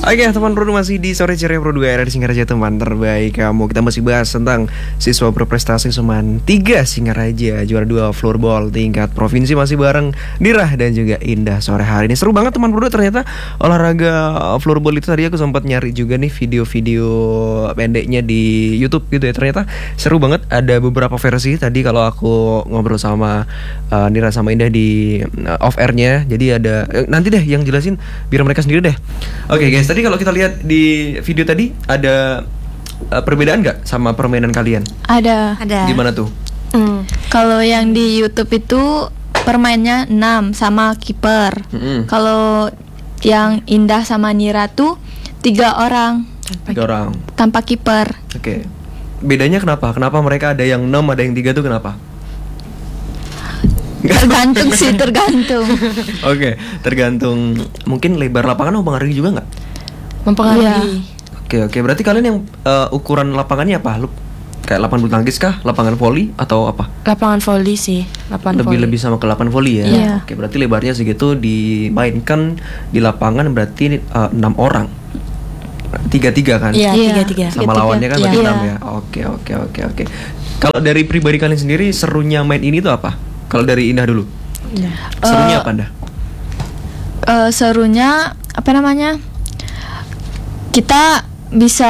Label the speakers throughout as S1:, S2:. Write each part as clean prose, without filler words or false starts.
S1: Oke teman Pro masih di sore ceria Pro 2 RRI Singaraja teman terbaik kamu. Kita masih bahas tentang siswa berprestasi Seman 3 Singaraja juara 2 floorball tingkat provinsi masih bareng Dirah dan juga Indah sore hari ini. Seru banget teman Pro 2 ternyata olahraga floorball itu tadi aku sempat nyari juga nih video-video pendeknya di YouTube gitu ya. Ternyata seru banget, ada beberapa versi tadi kalau aku ngobrol sama Dirah sama Indah di off airnya. Jadi ada nanti deh yang jelasin biar mereka sendiri deh. Oke guys, tadi kalau kita lihat di video tadi ada perbedaan nggak sama permainan kalian?
S2: Ada.
S1: Gimana tuh?
S2: Kalau yang di YouTube itu permainnya 6 sama kiper. Kalau yang Indah sama Nira tuh 3 orang.
S1: 3 orang.
S2: Tanpa kiper.
S1: Oke. Bedanya kenapa? Kenapa mereka ada yang 6 ada yang 3 tuh kenapa?
S2: Tergantung sih, tergantung.
S1: Oke, tergantung. Mungkin lebar lapangan mempengaruhi juga nggak?
S3: Mempengaruhi.
S1: Oke. Berarti kalian yang ukuran lapangannya apa? Lu kayak lapangan bulu tangkis kah? Lapangan voli atau apa?
S3: Lapangan voli sih.
S1: Lebih sama ke lapangan voli ya.
S2: Iya.
S1: Oke, berarti lebarnya segitu dimainkan di lapangan berarti 6 orang. 3-3 kan?
S3: Iya, 3-3.
S1: Sama lawannya kan berarti
S2: Iya.
S1: 6 ya. Oke. Kalau dari pribadi kalian sendiri serunya main ini tuh apa? Kalau dari Indah dulu. Serunya apa Indah?
S2: Serunya apa namanya? Kita bisa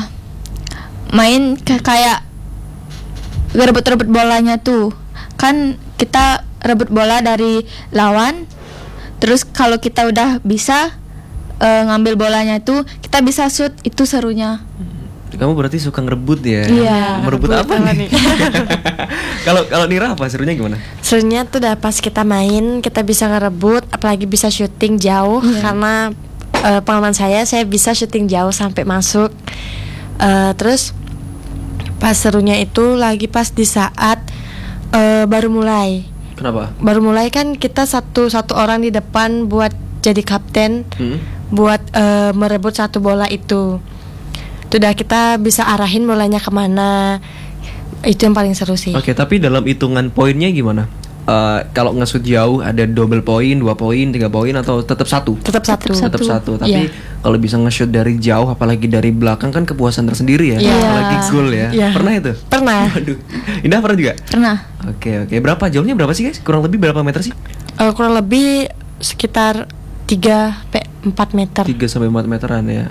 S2: main kayak rebut-rebut bolanya tuh. Kan kita rebut bola dari lawan. Terus kalau kita udah bisa ngambil bolanya tuh, kita bisa shoot, itu serunya.
S1: Kamu berarti suka ngerebut ya?
S2: Iya.
S1: Merebut apa nih? Kalau Nira apa serunya gimana?
S3: Serunya tuh udah pas kita main, kita bisa ngerebut, apalagi bisa syuting jauh. Karena pengalaman saya bisa syuting jauh sampai masuk. Terus pas serunya itu lagi pas di saat baru mulai.
S1: Kenapa?
S3: Baru mulai kan kita satu orang di depan buat jadi kapten, buat merebut satu bola itu. Udah kita bisa arahin bolanya kemana. Itu yang paling seru sih.
S1: Oke, tapi dalam hitungan poinnya gimana? Kalau nge-shoot jauh ada double poin, 2 poin, 3 poin atau tetap satu?
S3: Tetap satu.
S1: Tapi kalau bisa nge-shoot dari jauh apalagi dari belakang kan kepuasan tersendiri ya.
S3: Iya.
S1: Apalagi gol ya.
S3: Iya.
S1: Pernah itu?
S3: Pernah.
S1: Waduh. Indah pernah juga?
S2: Pernah.
S1: Oke. Berapa jauhnya berapa sih guys? Kurang lebih berapa meter sih?
S3: Kurang lebih sekitar 3-4 meter.
S1: 3 sampai 4 meteran ya.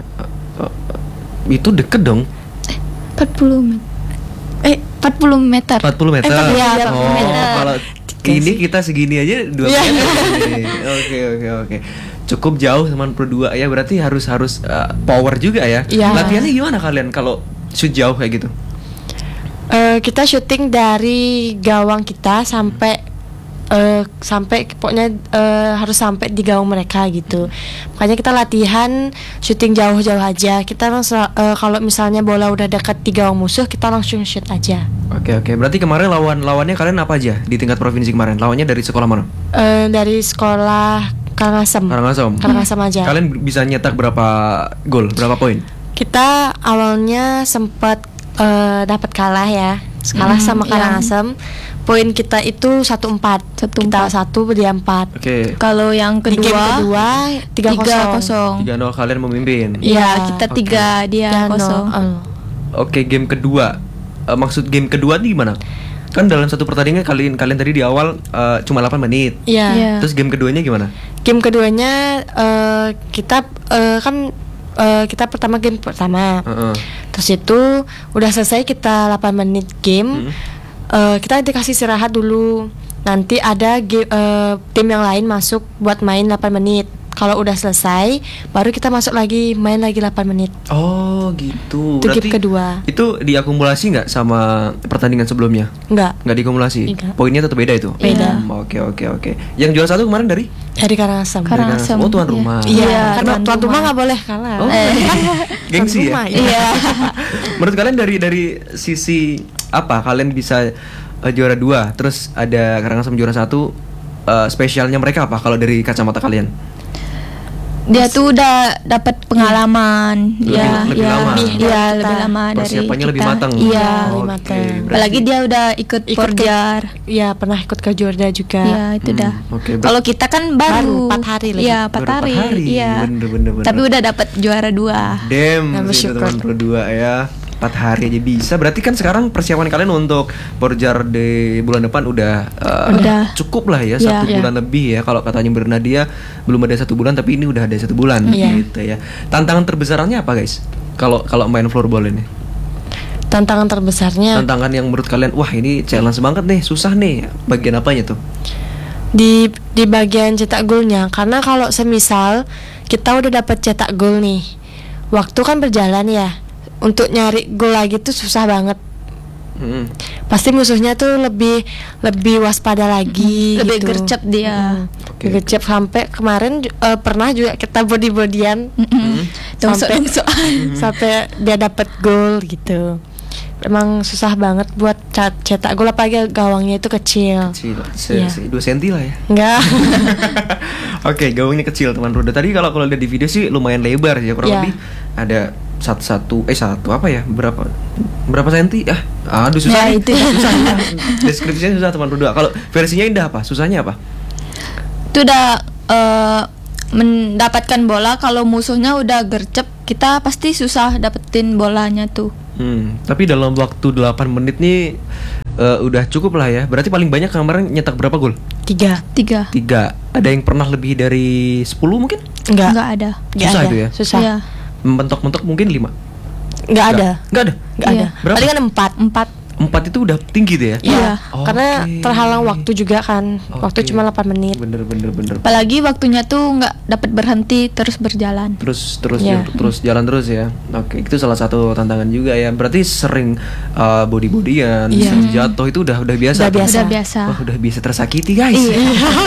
S1: Itu deket dong.
S2: 40 meter.
S1: 40 meter.
S2: Iya, 40
S1: Oh,
S2: meter.
S1: kalau ini kita segini aja 2 meter. Oke. Cukup jauh teman Pro 2 ya, berarti harus power juga ya.
S3: Iya.
S1: Latihannya gimana kalian kalau shoot jauh kayak gitu?
S3: Kita syuting dari gawang kita sampai pokoknya harus sampai di gawang mereka gitu. Makanya kita latihan syuting jauh-jauh aja. Kita kalau misalnya bola udah dekat di gawang musuh, kita langsung shoot aja.
S1: Oke. Berarti kemarin lawannya kalian apa aja di tingkat provinsi kemarin? Lawannya dari sekolah mana?
S3: Dari sekolah Karangasem aja.
S1: Kalian bisa nyetak berapa gol? Berapa poin?
S3: Kita awalnya sempat dapat kalah ya. Sama Karangasem. Poin kita itu 1-4. Kita 1 dia 4.
S1: Oke.
S2: Kalau yang
S3: Di game
S2: kedua
S3: 3-0.
S1: 3-0 kalian memimpin.
S2: Iya, kita 3 dia 0.
S1: Oke, game kedua. Maksud game kedua nih gimana? Kan dalam satu pertandingan kalian tadi di awal cuma 8 menit.
S3: Iya.
S1: Terus game keduanya gimana?
S3: Game keduanya kita kita game pertama. Terus itu udah selesai kita 8 menit game. Kita dikasih istirahat dulu. Nanti ada tim yang lain masuk buat main 8 menit. Kalau udah selesai, baru kita masuk lagi main lagi 8 menit.
S1: Oh gitu.
S3: Itu
S1: Berarti
S3: game kedua.
S1: itu diakumulasi nggak sama pertandingan sebelumnya?
S3: Enggak.
S1: Nggak diakumulasi.
S3: Enggak.
S1: Poinnya tetap beda itu.
S3: Beda.
S1: Oke. Yang juara 1 kemarin dari?
S3: Dari Karangasem.
S2: Karangasem.
S1: Oh, tuan rumah.
S3: Iya, karena tuan rumah
S2: rumah
S3: nggak boleh kalah.
S1: Oh, gengsi ya?
S2: Iya.
S1: Menurut kalian dari sisi apa kalian bisa juara 2, terus ada Karangasem juara 1, spesialnya mereka apa kalau dari kacamata kalian?
S2: Dia tuh udah dapat pengalaman.
S1: Lebih lama.
S2: Iya, lebih lama dari
S1: Persiapannya
S2: kita.
S1: lebih matang.
S2: Iya.
S3: Lebih matang.
S2: Apalagi dia udah ikut Porjar.
S3: Iya, pernah ikut ke Jorda juga.
S2: Iya, itu dah.
S1: Oke,
S2: Kalau kita kan baru
S3: 4 hari lagi.
S2: Iya, 4
S1: Baru 4
S2: hari.
S1: hari.
S2: Iya.
S1: Bener.
S2: Tapi udah dapat juara 2.
S1: Damn,
S3: Bersyukur.
S1: teman Pro 2 ya. 4 hari aja bisa. Berarti kan sekarang persiapan kalian untuk Porjar di bulan depan udah
S2: Udah.
S1: cukup lah ya,
S2: Iya.
S1: 1 bulan lebih ya. Kalau katanya Bernadia belum ada 1 bulan, tapi ini udah ada 1 bulan
S3: Iya.
S1: gitu ya. Tantangan terbesarnya apa guys? Kalau main floorball ini?
S3: Tantangan terbesarnya
S1: Tantangan yang menurut kalian, wah ini challenge banget nih, susah nih. Bagian apanya tuh?
S3: di bagian cetak golnya, karena kalau semisal kita udah dapat cetak gol nih, waktu kan berjalan ya, untuk nyari gol lagi tuh susah banget. Pasti musuhnya tuh lebih waspada lagi,
S2: Lebih
S3: gitu.
S2: gercep dia.
S1: Oke.
S3: Gercep sampai kemarin pernah juga kita body-bodyan sampai sampai dia dapat gol gitu. Emang susah banget buat cetak gol, apalagi gawangnya itu kecil.
S1: Kecil,
S3: Iya.
S1: 2 cm lah ya.
S3: Enggak.
S1: Oke, gawangnya kecil teman Roda. Tadi kalau lihat di video sih lumayan lebar ya, kurang
S3: Iya.
S1: lebih ada satu apa ya? Berapa senti? Aduh susah.
S2: Ya,
S1: nih.
S2: itu.
S1: Susah. Ya. Deskripsinya susah teman Roda. Kalau versinya Indah apa? Susahnya apa?
S2: Itu udah mendapatkan bola, kalau musuhnya udah gercep, kita pasti susah dapetin bolanya tuh.
S1: Tapi dalam waktu 8 menit nih udah cukup lah ya. Berarti paling banyak kemarin nyetak berapa gol?
S3: 3.
S2: 3.
S1: 3. Ada yang pernah lebih dari 10 mungkin?
S3: Enggak.
S2: Enggak ada.
S1: Susah itu ya?
S3: Susah.
S2: Iya.
S1: Mentok-mentok mungkin 5.
S3: Enggak ada.
S1: Enggak ada.
S3: Enggak
S2: Iya.
S3: ada.
S1: Berapa?
S3: Paling kan 4.
S1: 4 itu udah tinggi tuh ya?
S2: Iya.
S3: Karena
S1: Oke.
S3: terhalang waktu juga kan. Waktu
S1: Oke.
S3: cuma 8 menit.
S1: Bener.
S2: Apalagi waktunya tuh nggak dapat berhenti, terus berjalan.
S1: Terus
S3: Iya.
S1: terus jalan terus ya. Oke, itu salah satu tantangan juga ya. Berarti sering body-bodyan,
S3: Iya.
S1: sering jatuh itu udah biasa.
S3: Udah biasa.
S2: Udah biasa.
S1: Wah, udah biasa tersakiti guys.
S2: Iya.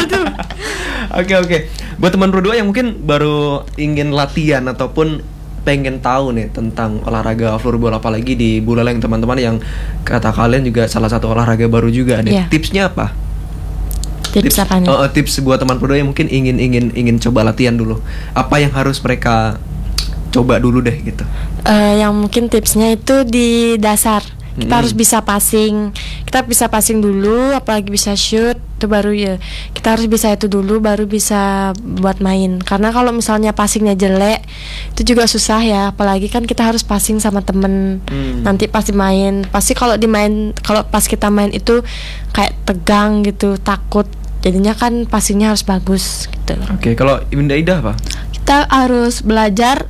S1: Oke. Buat teman berdua yang mungkin baru ingin latihan ataupun pengen tahu nih tentang olahraga floorball, apalagi di Buleleng teman-teman, yang kata kalian juga salah satu olahraga baru juga nih.
S3: Iya.
S1: Tipsnya apa?
S3: Tips apanya?
S1: Tips buat teman berdua yang mungkin ingin coba latihan dulu. Apa yang harus mereka coba dulu deh gitu?
S3: Yang mungkin tipsnya itu di dasar. Kita harus bisa passing. Kita bisa passing dulu, apalagi bisa shoot, itu baru ya. Kita harus bisa itu dulu, baru bisa buat main. Karena kalau misalnya passingnya jelek, itu juga susah ya. Apalagi kan kita harus passing sama temen. Nanti pasti main. Pasti kalau pas kita main itu kayak tegang gitu, takut. Jadinya kan passingnya harus bagus gitu.
S1: Oke, kalau Indah apa?
S2: Kita harus belajar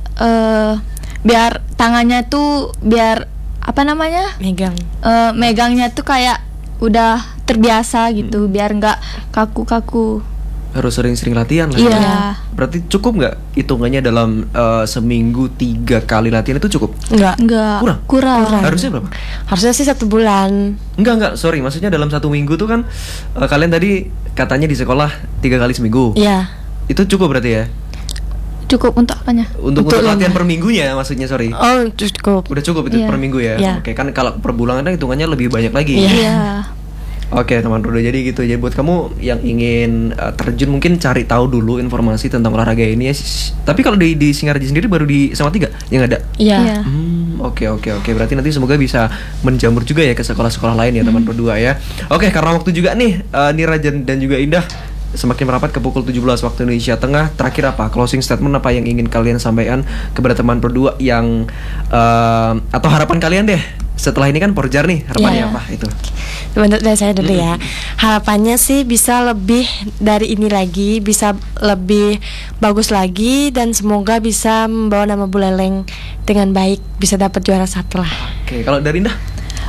S2: biar tangannya tuh apa namanya?
S3: Megang.
S2: Megangnya tuh kayak udah terbiasa gitu, biar nggak kaku-kaku.
S1: Harus sering-sering latihan lah.
S2: Iya.
S1: Ya. Berarti cukup nggak hitungannya dalam seminggu 3 kali latihan itu cukup?
S3: Enggak.
S2: Kurang.
S1: Harusnya berapa?
S3: Harusnya sih 1 bulan.
S1: Enggak, sorry, maksudnya dalam 1 minggu tuh kan kalian tadi katanya di sekolah 3 kali seminggu.
S3: Iya.
S1: Itu cukup berarti ya?
S2: Cukup untuk apanya?
S1: Untuk
S3: Untuk
S1: latihan
S3: lama.
S1: per minggunya maksudnya, sorry.
S3: Oh, cukup.
S1: Udah cukup itu
S2: Iya.
S1: per minggu ya?
S3: Iya.
S1: Oke, kan kalau per bulan kan hitungannya lebih banyak lagi.
S3: Iya.
S2: Iya.
S1: Oke teman Rudo, jadi gitu. Jadi buat kamu yang ingin terjun, mungkin cari tahu dulu informasi tentang olahraga ini ya. Tapi kalau di Singaraja sendiri baru di SMA 3 yang ada?
S3: Iya.
S1: Oke. Berarti nanti semoga bisa menjamur juga ya ke sekolah-sekolah lain ya teman berdua ya. Oke, karena waktu juga nih Nira dan juga Indah semakin merapat ke pukul 17 waktu Indonesia Tengah. Terakhir apa? Closing statement apa yang ingin kalian sampaikan kepada teman berdua yang atau harapan kalian deh setelah ini kan Porjar nih, harapannya
S3: Iya.
S1: apa itu?
S3: Bentar, dari saya dulu ya. Harapannya sih bisa lebih dari ini lagi, bisa lebih bagus lagi, dan semoga bisa membawa nama Buleleng dengan baik, bisa dapat juara 1 lah.
S1: Oke, kalau dari Indah?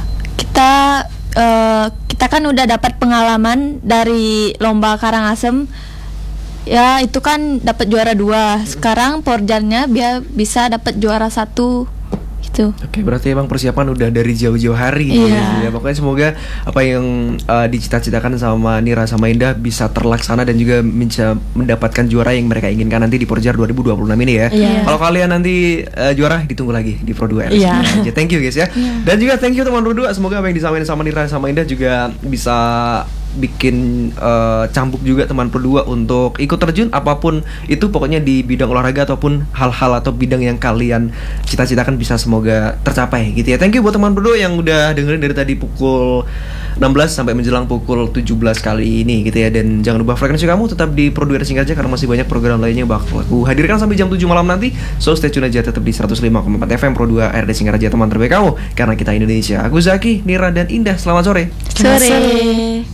S2: Kita kan udah dapat pengalaman dari lomba Karangasem. Ya, itu kan dapat juara 2. Sekarang Porjarnya biar bisa dapat juara 1 gitu.
S1: Oke, berarti emang persiapan udah dari jauh-jauh hari
S2: Iya.
S1: ya. Pokoknya semoga apa yang dicita-citakan sama Nira sama Indah bisa terlaksana dan juga bisa mendapatkan juara yang mereka inginkan nanti di Porjar 2026 ini ya.
S3: Iya.
S1: Kalau kalian nanti juara, ditunggu lagi di Pro 2
S3: Iya.
S1: Thank you guys ya. Dan juga thank you teman Pro 2. Semoga apa yang disampaikan sama Nira sama Indah juga bisa bikin cambuk juga teman berdua untuk ikut terjun apapun itu, pokoknya di bidang olahraga ataupun hal-hal atau bidang yang kalian cita-citakan bisa semoga tercapai gitu ya. Thank you buat teman berdua yang udah dengerin dari tadi pukul 16 sampai menjelang pukul 17 kali ini gitu ya. Dan jangan lupa frekuensi kamu tetap di Pro 2 RRI Singaraja karena masih banyak program lainnya bakal aku hadirkan sampai jam 7 malam nanti. So stay tune aja tetap di 105,4 FM Pro 2 RRI Singaraja, teman terbaik kamu karena kita Indonesia. Aku Zaki, Nira dan Indah. Selamat sore.
S2: Sore.